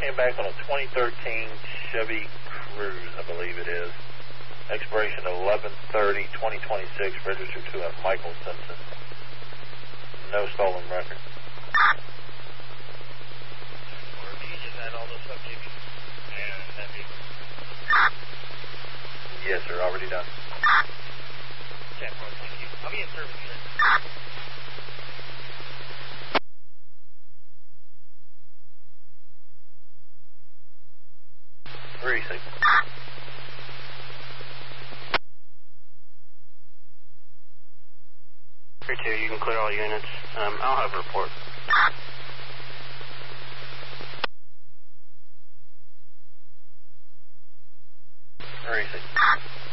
came back on a 2013 Chevy Cruze, I believe it is. Expiration 11/30/2026, registered to a Michael Simpson. No stolen record. Or you just had all those subjects and that vehicle? Yes, sir, already done. 10-4, thank you. I'll be in service, sir. Greasy. Here, too, you can clear all units. I'll have a report. Greasy.